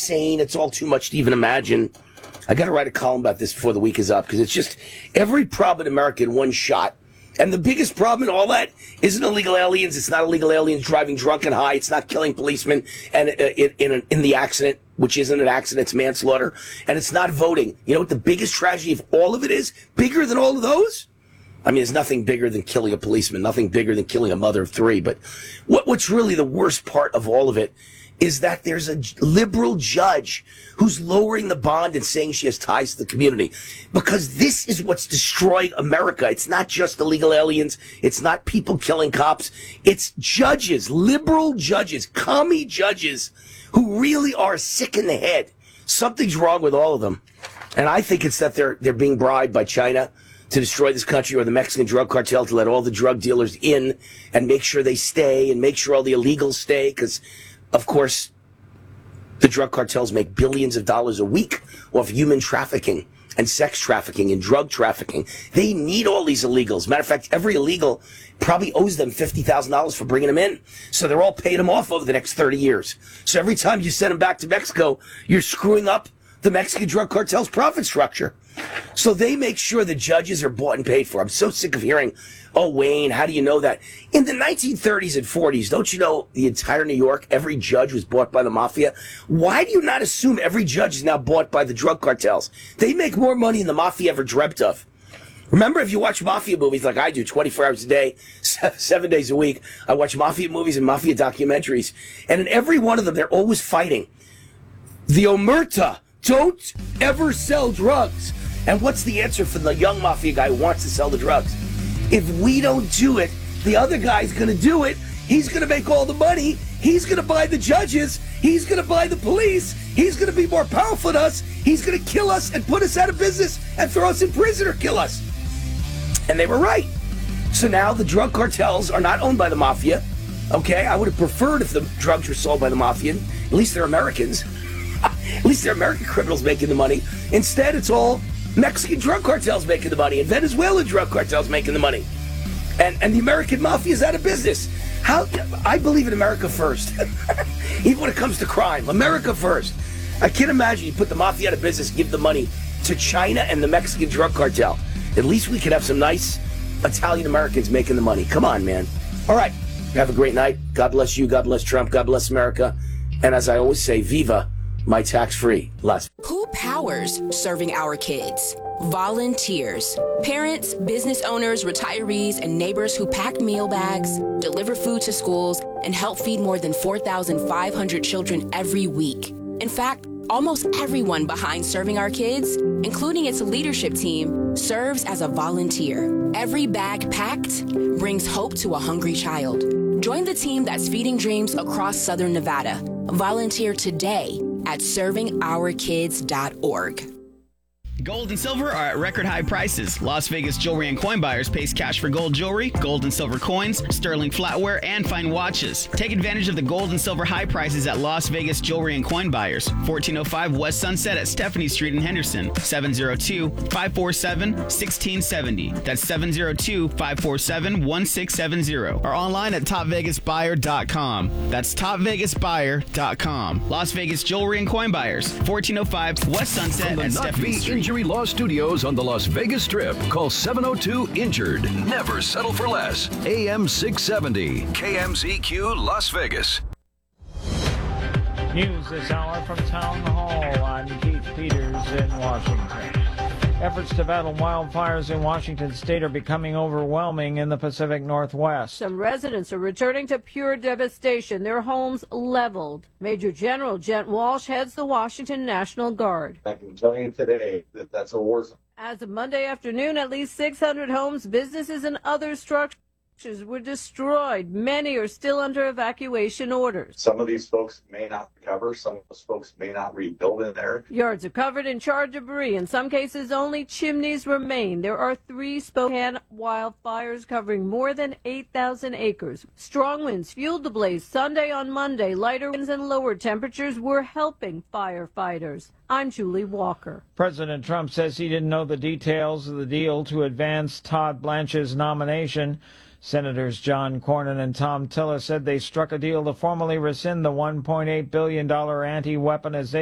insane. It's all too much to even imagine. I got to write a column about this before the week is up, because it's just every problem in America in one shot. And the biggest problem in all that isn't illegal aliens. It's not illegal aliens driving drunk and high. It's not killing policemen and in the accident, which isn't an accident. It's manslaughter. And it's not voting. You know what the biggest tragedy of all of it is? Bigger than all of those? I mean, there's nothing bigger than killing a policeman, nothing bigger than killing a mother of three. But what's really the worst part of all of it is that there's a liberal judge who's lowering the bond and saying she has ties to the community. Because this is what's destroying America. It's not just illegal aliens. It's not people killing cops. It's judges, liberal judges, commie judges who really are sick in the head. Something's wrong with all of them. And I think it's that they're being bribed by China to destroy this country, or the Mexican drug cartel to let all the drug dealers in and make sure they stay and make sure all the illegals stay, because of course, the drug cartels make billions of dollars a week off human trafficking and sex trafficking and drug trafficking. They need all these illegals. Matter of fact, every illegal probably owes them $50,000 for bringing them in. So they're all paying them off over the next 30 years. So every time you send them back to Mexico, you're screwing up the Mexican drug cartel's profit structure. So they make sure the judges are bought and paid for. I'm so sick of hearing, oh, Wayne, how do you know that? In the 1930s and 40s, don't you know the entire New York, every judge was bought by the mafia? Why do you not assume every judge is now bought by the drug cartels? They make more money than the mafia ever dreamt of. Remember, if you watch mafia movies like I do, 24 hours a day, 7 days a week, I watch mafia movies and mafia documentaries. And in every one of them, they're always fighting. The omerta, don't ever sell drugs. And what's the answer for the young mafia guy who wants to sell the drugs? If we don't do it, the other guy's going to do it. He's going to make all the money. He's going to buy the judges. He's going to buy the police. He's going to be more powerful than us. He's going to kill us and put us out of business and throw us in prison or kill us. And they were right. So now the drug cartels are not owned by the mafia. Okay, I would have preferred if the drugs were sold by the mafia. At least they're Americans. At least they're American criminals making the money. Instead, it's all Mexican drug cartels making the money and Venezuelan drug cartels making the money. And the American mafia is out of business. I believe in America first. Even when it comes to crime, America first. I can't imagine you put the mafia out of business, give the money to China and the Mexican drug cartel. At least we could have some nice Italian Americans making the money. Come on, man. All right. Have a great night. God bless you. God bless Trump. God bless America. And as I always say, viva my tax-free Las Vegas. Who powers serving our kids? Volunteers. Parents, business owners, retirees, and neighbors who pack meal bags, deliver food to schools, and help feed more than 4,500 children every week. In fact, almost everyone behind Serving Our Kids, including its leadership team, serves as a volunteer. Every bag packed brings hope to a hungry child. Join the team that's feeding dreams across Southern Nevada. Volunteer today at ServingOurKids.org. Gold and silver are at record high prices. Las Vegas Jewelry and Coin Buyers pays cash for gold jewelry, gold and silver coins, sterling flatware, and fine watches. Take advantage of the gold and silver high prices at Las Vegas Jewelry and Coin Buyers. 1405 West Sunset at Stephanie Street in Henderson. 702-547-1670. That's 702-547-1670. Or online at TopVegasBuyer.com. That's TopVegasBuyer.com. Las Vegas Jewelry and Coin Buyers. 1405 West Sunset at Stephanie Street. Injury Law Studios on the Las Vegas Strip. Call 702-INJURED. Never settle for less. AM 670. KMZQ Las Vegas. News this hour from Town Hall. I'm Keith Peters in Washington. Efforts to battle wildfires in Washington state are becoming overwhelming in the Pacific Northwest. Some residents are returning to pure devastation, their homes leveled. Major General Gent Walsh heads the Washington National Guard. I can tell you today that that's a war zone. As of Monday afternoon, at least 600 homes, businesses, and other structures were destroyed. Many are still under evacuation orders. Some of these folks may not recover. Some of those folks may not rebuild in there. Yards are covered in charred debris. In some cases, only chimneys remain. There are 3 Spokane wildfires covering more than 8,000 acres. Strong winds fueled the blaze Sunday on Monday. Lighter winds and lower temperatures were helping firefighters. I'm Julie Walker. President Trump says he didn't know the details of the deal to advance Todd Blanche's nomination. Senators John Cornyn and Tom Tillis said they struck a deal to formally rescind the $1.8 billion anti-weaponization